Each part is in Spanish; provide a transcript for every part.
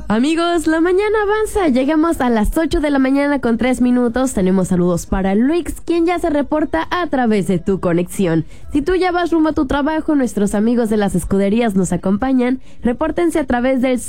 Amigos, la mañana avanza, llegamos a las 8 de la mañana con 3 minutos, tenemos saludos para Luis, quien ya se reporta a través de tu conexión. Si tú ya vas rumbo a tu trabajo, nuestros amigos de las escuderías nos acompañan, repórtense a través del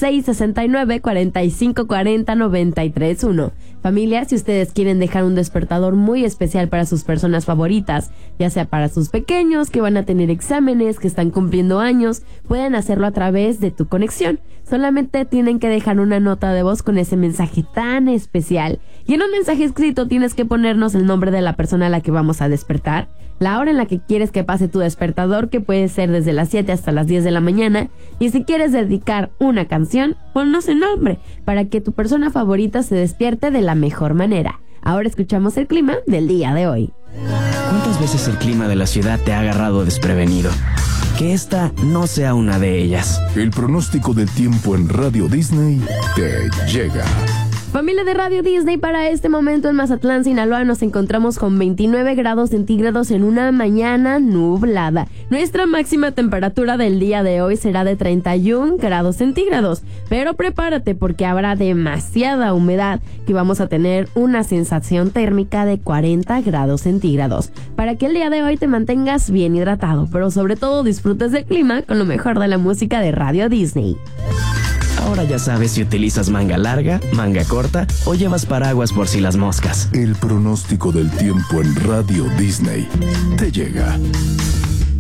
669-4540-931. Familia, si ustedes quieren dejar un despertador muy especial para sus personas favoritas, ya sea para sus pequeños que van a tener exámenes, que están cumpliendo años, pueden hacerlo a través de tu conexión. Solamente tienen que dejar una nota de voz con ese mensaje tan especial. Y en un mensaje escrito tienes que ponernos el nombre de la persona a la que vamos a despertar, la hora en la que quieres que pase tu despertador, que puede ser desde las 7 hasta las 10 de la mañana. Y si quieres dedicar una canción, ponnos el nombre para que tu persona favorita se despierte de la mejor manera. Ahora escuchamos el clima del día de hoy. ¿Cuántas veces el clima de la ciudad te ha agarrado desprevenido? Que esta no sea una de ellas. El pronóstico del tiempo en Radio Disney te llega. Familia de Radio Disney, para este momento en Mazatlán, Sinaloa, nos encontramos con 29 grados centígrados en una mañana nublada. Nuestra máxima temperatura del día de hoy será de 31 grados centígrados. Pero prepárate porque habrá demasiada humedad, que vamos a tener una sensación térmica de 40 grados centígrados. Para que el día de hoy te mantengas bien hidratado, pero sobre todo disfrutes del clima con lo mejor de la música de Radio Disney. Ahora ya sabes si utilizas manga larga, manga corta o llevas paraguas por si las moscas. El pronóstico del tiempo en Radio Disney te llega.